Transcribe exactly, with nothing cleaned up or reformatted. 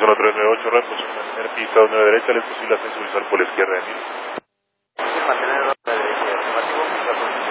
uno tres nueve ocho, Ramos, mantener pista nueve derecha, le es posible ascenso visual por la izquierda de mí. Mantener la derecha, afirmativo,